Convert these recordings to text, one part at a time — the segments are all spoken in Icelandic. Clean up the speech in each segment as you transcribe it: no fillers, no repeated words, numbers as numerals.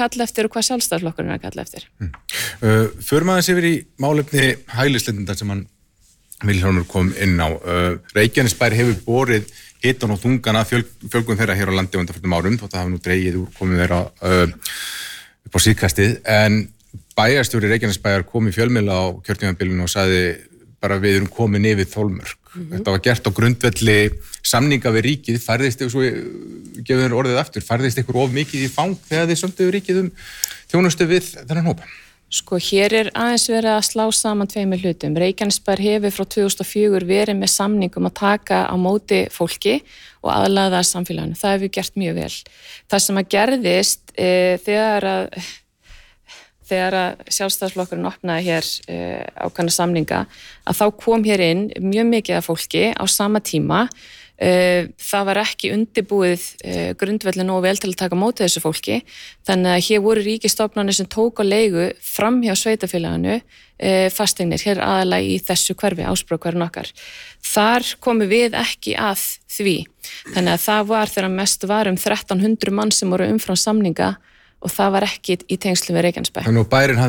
kalla eftir og hvað Sjálfstæðisflokkurinn að kalla eftir. Förum aðeins yfir í málefni hælisleitenda sem hann Vilhjálmur kom inn á. Reykjanesbær hefur borið hitan og þungan að fjölgun þeirra hér á landi á undanförnum árum, þótt að hafa nú dregið úr komið þeirra upp á síðkastið, en bæjarstjóri Reykjanesbæjar kom í fjölmiðla á kjörtímabilinu og sagði bara við erum komin yfir þolmörk. Þetta var gert á grundvelli samninga við ríkið, færðist ykkur, svo gefur þér orðið aftur, færðist ykkur of mikið í fang þegar þið sömduðu ríkið þjónustu við þennan hópa? Sko, hér aðeins verið að slá saman tveimur hlutum. Reykjanesbær hefur frá 2004 verið með samningum að taka á móti fólki og aðlaða það samfélaginu. Það hefur gert mjög vel. Það sem að gerðist þegar að Sjálfstæðisflokkurinn opnaði hér ákveðna samninga, að þá kom hér inn mjög mikið af fólki á sama tíma. Það var ekki undirbúið grundvelli nógu vel til að taka móti þessu fólki, þannig að hér voru ríkisstofnanir sem tók á leigu fram hjá sveitarfélaginu fasteignir hér aðalega í þessu hverfi, Ásbrú-hverfinu okkar. Þar komum við ekki að því, þannig að það var þegar mest var 1300 mann sem voru umfram samninga og það var ekki í tengslum við Reykjanesbæ. Þannig að bærinn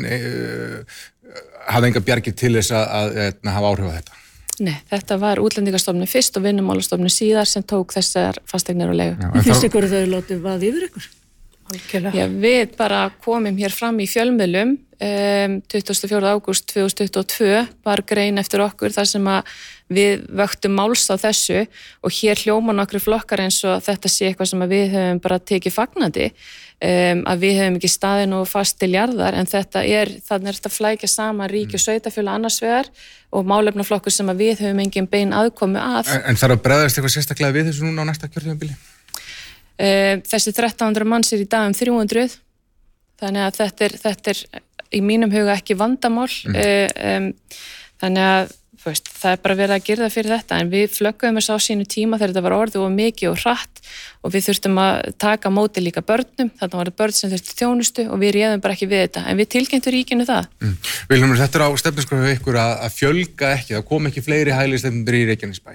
hafði enga bjargir til þess að hafa áhrif á þetta? Nei, þetta var Útlendingastofnun fyrst og Vinnumálastofnun síðar sem tók þessar fasteignir á leigu. En finnst ykkur þau látið vaða yfir ykkur? Já, við bara komum hér fram í fjölmiðlum 24. ágúst 2022 var grein eftir okkur þar sem að við vöktum máls á þessu og hér hljóma nokkru flokkar eins og þetta sé eitthvað sem að við höfum bara tekið fagnandi, að við höfum ekki staðið nú fast til jarðar, en þannig er þetta flækja saman ríki og sveitarfélag annars vegar og málefnaflokkur sem að við höfum engin bein aðkomu að. En þarf að bregðast eitthvað sérstaklega við þessu núna á næsta kjörtímabili? Þessi 1300 manns í dag 300, þannig að þetta er í mínum huga ekki vandamál, þannig að það er bara verið að gera það fyrir þetta, en við flögguðum þess á sínu tíma þegar þetta var orðið og mikið og hratt og við þurftum að taka móti líka börnum, þannig var það börn sem þurfti þjónustu og við réðum bara ekki við þetta, en við tilkynntum ríkinu það. Vilhjálmur, þetta á stefnuskrá hjá ykkur að fjölga ekki, það kom ekki fleiri hælisleitendur í Reykjanesbæ.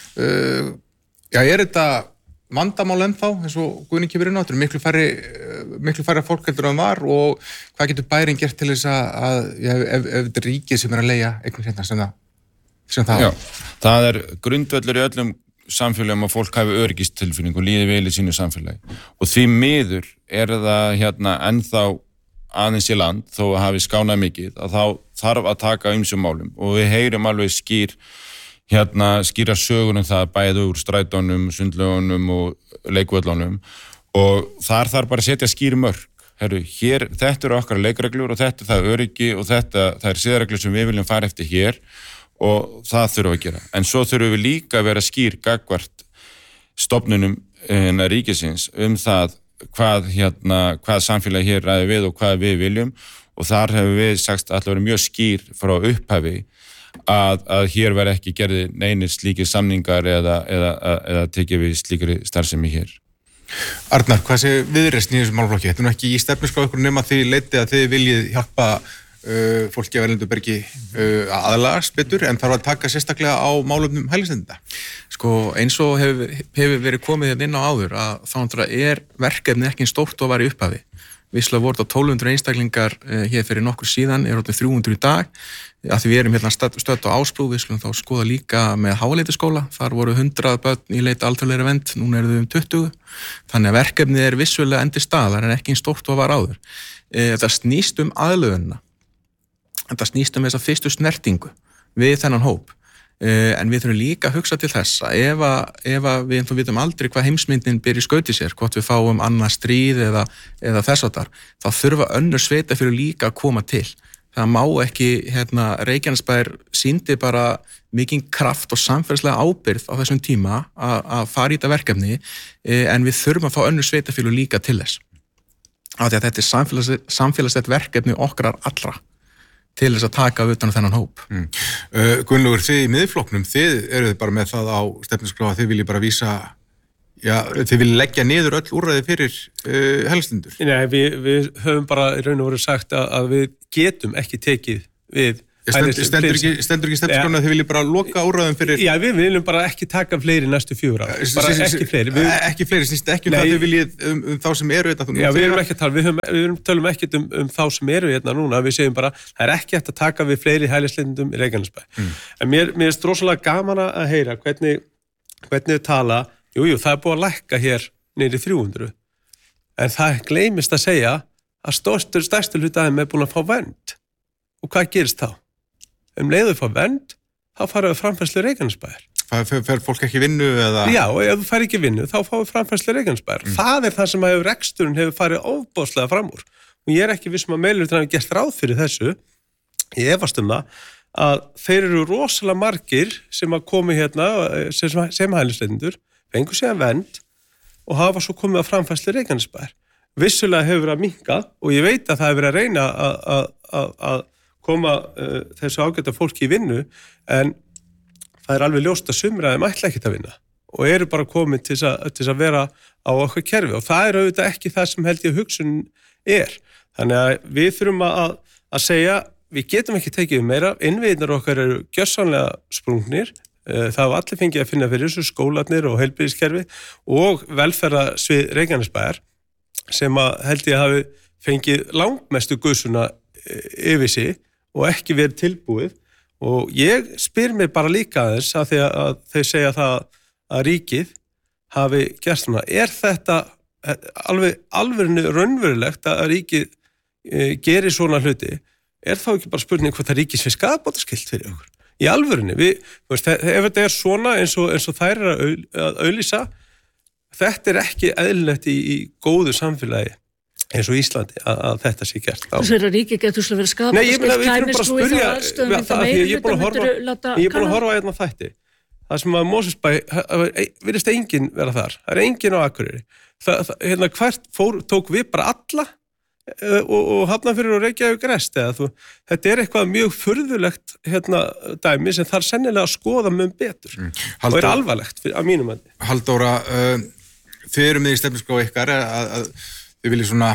Er þetta vandamál ennþá, eins og Guðni kemur inn á, þetta miklu færri fólk heldur en var og hvað getur bærinn gert til þess að ef þetta er ríkið sem er að leigja eignir hérna sem það? Já, það er grundvöllur í öllum samfélagum að fólk hafi öryggistilfinning og líði vel í sínu samfélagi og því miður er það ennþá aðeins í land þó að hafi skánað mikið að þá þarf að taka ýmsum málum og við heyrum alveg skýra sögunum það bæði úr strætónum, sundlögunum og leikvöllunum og þar þarf bara að setja skýr mörk. Hér, þetta eru okkar leikreglur og þetta er það öryggi og það er siðareglur sem við viljum fara eftir hér og það þurfum við að gera. En svo þurfum við líka að vera skýr gagnvart stofnunum ríkisins það hvað samfélagi hér ræði við og hvað við viljum og þar hefur við sagt að það verið mjög skýr frá upphafi að hér verði ekki gerði neinir slíkir samningar eða tekið við slíkri starfsemi hér. Arnar, hvað sé viðreisn í þessu málaflokki? Þetta er nú ekki í stefnuskrá ykkur nema því leiti að þið viljið hjálpa fólki af erlendu bergi aðlagast betur, en þarf að taka sérstaklega á málefnum hælisleitenda. Sko, eins og hefur verið komið inn á áður að þá er verkefni ekki stórt og var í upphafi. Visslega voru þetta 1200 einstaklingar hér fyrir nokkur síðan, orðið 300 í dag. Að því við erum hérna stödd á Ásbrú, við skulum þá skoða líka með Háaleitiskóla. Þar voru 100 börn í leita alþjóðlegri vernd, núna eru þau 20. Þannig að verkefnið er vissulega endi staðar en ekki stórt og var áður. Þetta snýst aðlögunina. Þetta snýst þessa fyrstu snertingu við þennan hóp. En við þurfum líka að hugsa til þess að ef við vitum aldrei hvað heimsmyndin ber í skauti sér, hvort við fáum annað stríð eða þess áttar, þá þurfa önnur sveitafélög líka að koma til. Það má ekki, Reykjanesbær sýndi bara mikinn kraft og samfélagslega ábyrgð á þessum tíma að fara í þetta verkefni, en við þurfum að fá önnur sveitafélög líka til þess. Af því að þetta er samfélagslegt verkefni okkar allra til þess að taka utan á þennan hóp. Gunnlaugur, þið í miðflokknum, þið eruð bara með það á stefnuskrá að þið viljið bara vísa, þið viljið leggja niður öll úrræði fyrir hælisleitendur. Nei, við höfum bara í raun og veru sagt að við getum ekki tekið við Stendur ekki stefnuskránni að þið viljið bara loka úrræðum fyrir... Já, við viljum bara ekki taka fleiri næstu 4 ára. Bara ekki fleiri. Ekki fleiri, snýst ekki það þið viljið þá sem eru þetta. Já, við erum ekki að tala, við tölum ekkert þá sem eru hérna núna, við segjum bara, það er ekki hægt að taka við fleiri hælisleitendum í Reykjanesbæ. En mér er rosalega gaman að heyra hvernig þið tala, jú, það er búið að lækka hér niður í 300, en það gleymist að segja að stærstu hluti aðeim er búin að fá vernd. Og hvað gerist þá? Leiðu fá vernd, þá fara við framfærslu Reykjanesbæjar. Fer fólk ekki vinnu eða? Já, ef þú fær ekki vinnu, þá fá við framfærslu Reykjanesbæjar. Það er það sem reksturinn hefur farið ofboðslega fram úr. Og ég er ekki viss að meirihluti hafi gert ráð fyrir þessu. Ég efast það að þeir eru rosalega margir sem að komi hérna sem hælisleitendur, fengu síðan vernd og hafa svo komið að framfærslu Reykjanesbæjar. Vissulega hefur verið að minnka og ég veit að það hefur verið að reyna að koma þessu ágæta fólki í vinnu, en það er alveg ljóst að sumir af þeim ætla ekkert að vinna og eru bara komin til að vera á okkar kerfi og það er auðvitað ekki það sem held ég hugsun er. Þannig að við þurfum að segja, við getum ekki tekið meira, innviðirnir okkar eru gjörsamlega sprungnir, það hafa allir fengið að finna fyrir þessu skólarnir og heilbrigðiskerfi og velferðarsvið Reykjanesbæjar sem að held ég hafi fengið langmestu guðsuna yfir sig og ekki verið tilbúið og ég spyr mig bara líka aðeins að því að þau segja það að ríkið hafi gert svona. Er þetta alveg raunverulegt að ríkið gerir svona hluti? Er þá ekki bara spurning hvað það ríkis við skaðabótaskylt fyrir okkur? Í alvörunni, ef þetta er svona eins og þær er að auglýsa, þetta er ekki eðlilegt í góðu samfélagi eins og Íslandi að þetta sé gert. Þú segir að ríki getur svolítið verið skapað. Nei, ég meina, við þurfum bara að spyrja, ég er búin að horfa hérna þætti. Það sem að Mosfellsbæ, virðist enginn vera þar. Það er enginn á Akureyri. Hérna, hvert tók við bara alla og Hafnarfjörður og Reykjavík rest. Þetta er eitthvað mjög furðulegt hérna, dæmi sem þarf sennilega að skoða mjög betur. Og er alvarlegt að mínum að. Halldóra, þið eru með í stefnuskrá ykkar að þið viljið svona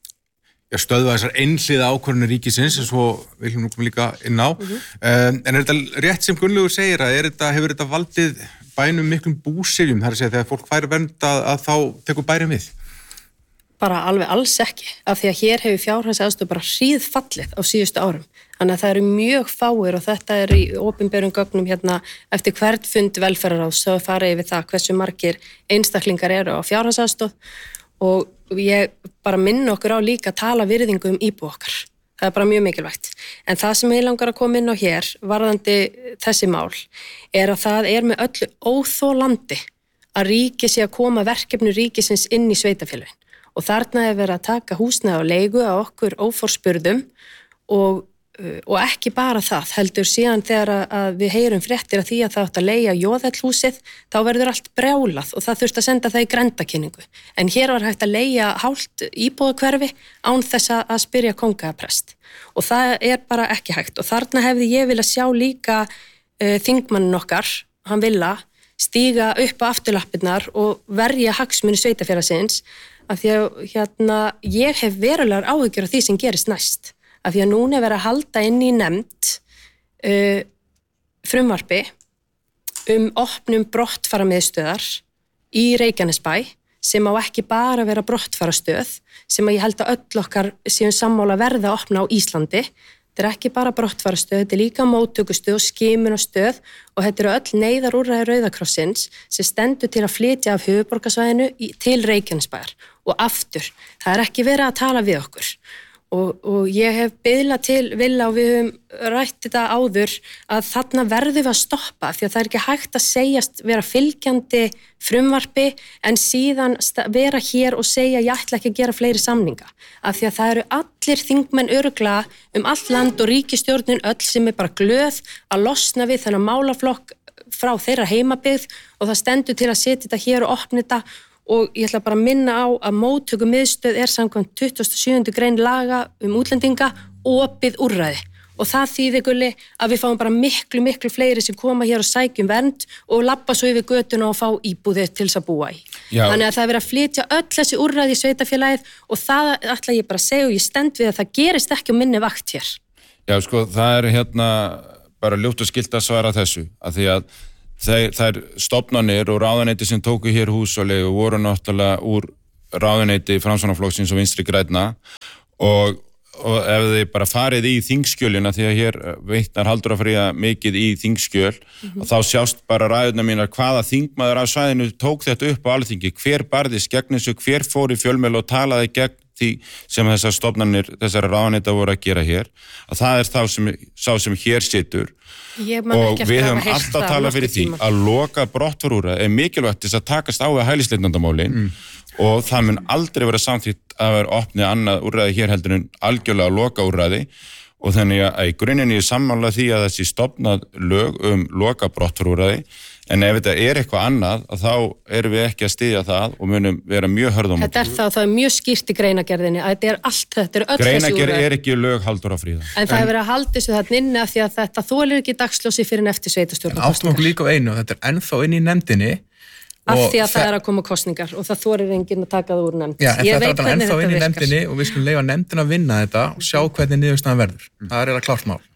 stöðva þessar einhliða ákvörðunir ríkisins eins og við viljum nú koma líka inn á. En er þetta rétt sem Gunnlaugur segir að hefur þetta valdið bænum miklum búsifjum, þar að segja þegar fólk fær vernd að þá tekur bærin við? Bara alveg alls ekki, af því að hér hefur fjárhagsaðstoð bara hríðfallið á síðustu árum. Þannig að það eru mjög fáir og þetta er í opinberum gögnum hérna eftir hvert fund velferðarráðs svo fara yfir það hversu margir einstaklingar eru á fjárhagsaðstoð og ég bara minna okkur á líka að tala virðingu íbúa okkar. Það er bara mjög mikilvægt. En það sem ég langar að koma inn á hér, varðandi þessi mál, er að það er með öllu óþolandi að ríki sé að koma verkefni ríkisins inn í sveitarfélögin. Og þarna er verið að taka húsnæði á leigu á okkur óforspurðum og ekki bara það, heldur síðan þegar að við heyrum fréttir að því að það átt að leigja Jóðhellhúsið, þá verður allt brjálað og það þurft að senda það í grenndarkynningu. En hér var hægt að leigja hálft íbúðahverfi án þess að spyrja kóngaprest. Og það er bara ekki hægt. Og þarna hefði ég viljað sjá líka þingmannin okkar, hann vilja stíga upp á afturlappirnar og verja hagsmuni sveitarfélagsins, af því að hérna, ég hef verulegar áhyggjur af því sem gerist næst. Af því að núna er verið að halda inn í nefnd frumvarpi opnum brottfaramiðstöðar í Reykjanesbæ sem á ekki bara vera brottfarastöð sem að ég held að öll okkar séum sammála verða að opna á Íslandi. Þetta er ekki bara brottfarastöð, þetta er líka móttökustöð og skimunastöð og þetta eru öll neyðarúrræði Rauða krossins sem stendur til að flytja af höfuðborgarsvæðinu til Reykjanesbæjar og aftur. Það er ekki verið að tala við okkur. Og ég hef biðlað til Villa og við höfum rætt þetta áður að þarna verðum við að stoppa því að það er ekki hægt að segjast vera fylgjandi frumvarpi en síðan vera hér og segja ég ætla ekki að gera fleiri samninga af því að það eru allir þingmenn örugglega allt land og ríkisstjórnin öll sem er bara glöð að losna við þennan málaflokk frá þeirra heimabyggð og það stendur til að setja þetta hér og opna þetta. Og ég ætla bara að minna á að móttökumiðstöð er samkvæmt 27. grein laga útlendinga opið úrræði. Og það þýðir Gulli að við fáum bara miklu fleiri sem koma hér og sækjum vernd og labba svo yfir götuna og fá íbúðið til þess að búa í. Já. Þannig að það er verið að flytja öll þessi úrræði í sveitarfélagið og það ætla ég bara að segja og ég stend við að það gerist ekki á minni vakt hér. Já, sko, það bara ljótt og skylt að svara þessu, af því að þær stofnanir og ráðuneyti sem tóku hér húsalegu voru náttúrulega úr ráðuneyti Framsóknarflokksins og Vinstri grænna og ef þið bara farið í þingskjölina, því að hér veitnar Halldóra Fríða mikið í þingskjöl og þá sjást bara ræðurnar mínar hvaða þingmaður af svæðinu tók þetta upp á Alþingi, hver barðist gegn þessu, hver fór í fjölmiðla og talaði gegn því sem þessar stofnanir, þessar ráðuneyta voru að gera hér, að það er sá sem hér situr og við höfum alltaf talað fyrir því að loka brottfarúrræði er mikilvægt til að takast á við hælisleitendamálin og það mun aldrei vera samþýtt að vera opnið annað úrræði hér heldur en algjörlega loka úrræði og þannig að í gruninni er sammála því að þessi stofnað lög loka brottfarúrræði en ef þetta er eitthvað annað þá erum við ekki að styðja það og munum vera mjög hörðum. Það er mjög skýrt í greinagerðinni að þetta er allt, þetta er öll þessi úrræði. Greinagerð er ekki lög Halldóra Fríða. En það er verið að halda þessu þarna inni af því að þetta þolir ekki dagsljósi fyrir en eftir sveitarstjórnarkosningar. Áttum okkur líka á einu og þetta er ennþá inn í nefndinni. Af því að það er að koma kosningar og það þorir enginn að taka það úr nefnd. Já, en þetta er ennþá inn í nefndinni og við skulum leyfa nefndina að vinna þetta og sjá hvernig niðurstaðan verður. Það er klárt mál.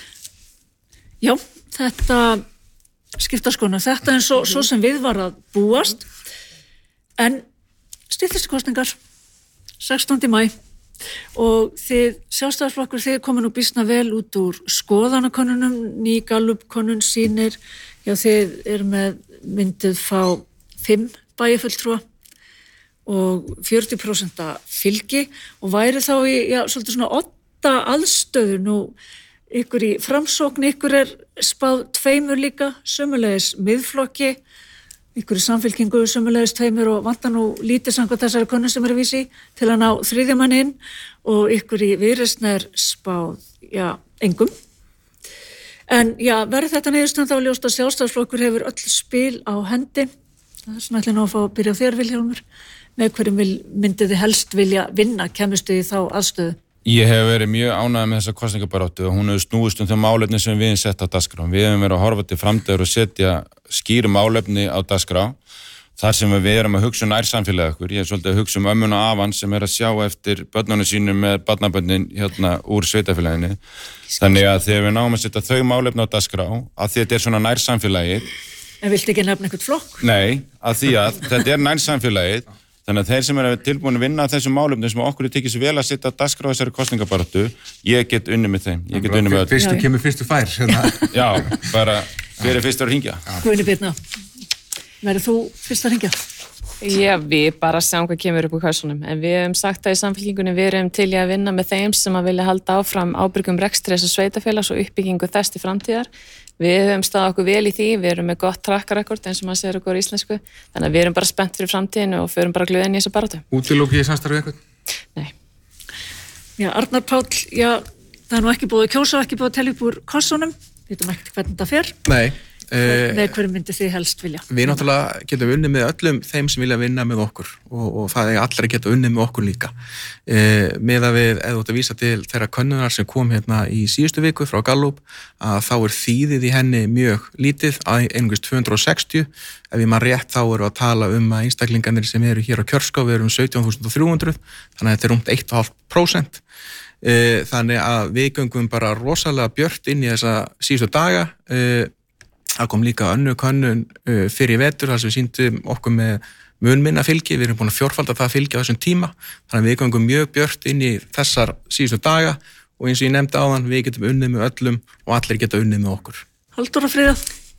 Já, þetta skipta skoðun. Þetta er svo sem við var að búast. En stýrðistkosningar 16. maí og þið Sjálfstæðisflokkur, þið komin nú býsna vel út úr skoðanakönnunum, ný Gallup-könnun sýnir, já þið eru myndið fá 5 bæjarfulltrúa og 40% fylgi og væri þá í, svolítið svona 8 aðstöðu nú ykkur í Framsókn, ykkur er spáð 2 líka, sömulegis miðflokki, ykkur í Samfylkingu, sömulegis 2 og vantar nú lítið samkvæmt þessari könnun sem er að vísi til að ná 3. mann inn og ykkur í Viðreisn er spáð, engum. En verður þetta niðurstaðan þá ljóst að Sjálfstæðisflokkur hefur öll spil á hendi. Það er svona ætla nú að fá að byrja á þér, Vilhjálmur. Með hverjum myndið þið helst vilja vinna, kemistu í þá aðstöðu? Ég hef verið mjög ánægð með þessa kosningabaráttu og hún hefur snúist þau málefni sem við sett á dagskrá. Við hefum verið að horfa til framtíðar og setja skýr málefni á dagskrá. Þar sem við erum að hugsa nærsamfélagið okkur. Ég er svolítið að hugsa ömmun og afan sem er að sjá eftir börnunum sínum með barnabörnin úr sveitafélaginu. Þannig að þegar við náum að setja þau málefni á dagskrá, að því þetta er svona nærsamfélagið. En viltu ekki nefna einhvern flokk? Nei, að því að þetta er nærsamfélagið. Þannig að þeir sem eru tilbúin að vinna þessum málefnum sem okkur tekið sér vel að setja dagskrá þessari kosningabaráttu, ég get unnið með þeim. Ég get unnið með öll. Fyrstu kemur fyrstu fær. Já, bara hver er fyrstur að hringja? Guðni Birna, verður þú fyrst að hringja? Já, við bara sjáum hvað kemur upp úr kassunum. En við hefum sagt að í Samfylkingunni við erum til í að vinna með þeim sem að vilja halda áfram ábyrgum rekstri þessa sveitafélags og uppbyggingu þess til framtíðar. Við höfum staðið okkur vel í því, við erum með gott track-record eins og maður segir okkur í íslensku. Þannig að við erum bara spennt fyrir framtíðinu og förum bara glöðin í þessu baráttu. Útilokið í samstarfi eitthvað? Nei. Já, Arnar Páll, það er nú ekki búið að kjósa og ekki búið að telja upp úr kossunum. Við veitum ekkert hvernig það fer. Nei. Með hverju myndi þið helst vilja? Við náttúrulega getum unnið með öllum þeim sem vilja vinna með okkur og það er allir að geta unnið með okkur líka. Með að við, eða þú ert að vísa til þeirra könnunar sem kom hérna í síðustu viku frá Gallup, að þá er þýðið í henni mjög lítið, einungis 260. Ef ég maður rétt þá eru að tala að einstaklingarnir sem eru hér á kjörskrá, við erum 17.300, þannig að þetta er rúmt 1,5%. Þannig að við göngum bara rosalega björt inn í þessa síðustu daga. Það kom líka önnur könnun fyrir vetur þar sem við sýndum okkur með mun minna fylgi, við erum búin að fjórfalda það fylgi á þessum tíma, þannig að við göngum mjög björt inn í þessar síðustu daga og eins og ég nefndi áðan, við getum unnið með öllum og allir geta unnið með okkur. Halldóra Fríða,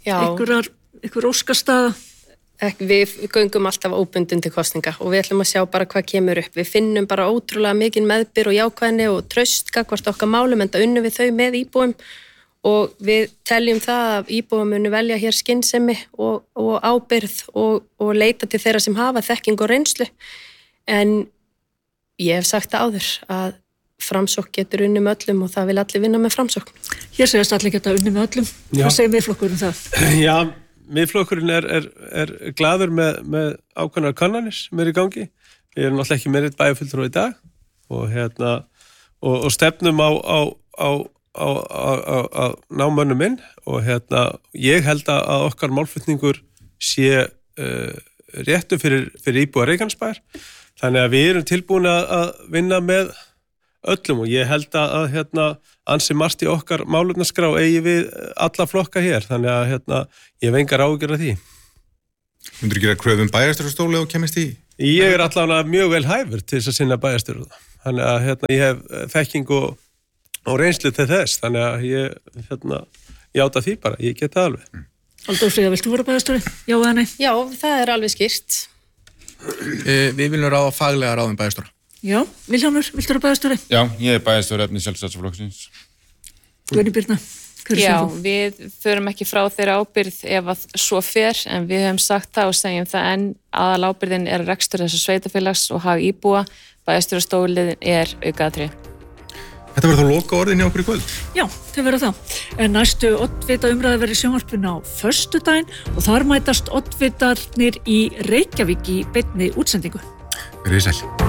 einhver óskastaða? Við göngum alltaf óbundin til kosninga og við ætlum að sjá bara hvað kemur upp. Við finnum bara ótrúlega mikinn meðbyr og jákvæðni og traust gagnvart okkar málum, en það unnum við þau með íbúum. Og við teljum það að íbúum munu velja hér skynsemi og ábyrgð og leita til þeirra sem hafa þekking og reynslu. En ég hef sagt það áður að Framsókn getur unnið með öllum og það vil allir vinna með Framsókn. Hér segist allir geta unnið með öllum. Hvað segir miðflokkurinn það? Já, miðflokkurinn er glaður með ákveðnar kannanir sem er í gangi. Við erum náttúrulega ekki meiritt bæjarfulltrúi í dag og stefnum á ná mönnum inn og ég held að okkar málflutningur sé réttu fyrir íbúa Reykjanesbæjar, þannig að við erum tilbúin að vinna með öllum og ég held að ansi margt í okkar málefnaskrá eigi við alla flokka hér, þannig að ég hef engar áhyggjur af því. Myndirðu gera kröfu bæjarstjórastóli og kemist í? Ég allavega mjög vel hæfur til þess að sinna bæjarstjórn. Þannig að ég hef þekking og reynslu til þess, þannig að ég játa því bara, ég get það alveg. Halldór Fríða, vilt þú vera bæjarstjóri? Já eða nei? Já, það er alveg skýrt. Við viljum ráða faglega ráðum bæjarstjóra. Já, Vilhjálmur, viltu vera bæjarstjóri? Já, ég er bæjarstjóri efni Sjálfstæðisflokksins. Guðni Birna, hver Já, þú? við förum ekki frá þeirra ábyrgð ef að svo fer, en við höfum sagt það og segjum það en aðal ábyrgðin er rekstur þessu sveitafélags og hag íbúa, bæjarstjórastólið er aukaðatrið. Þetta verður þá loka orðin hjá okkur í kvöld? Já, þau verða það. En næstu oddvita umræði verður í sjónvarpinu á föstudaginn og þar mætast oddvitarnir í Reykjavík í beinni útsendingu. Verið sæl.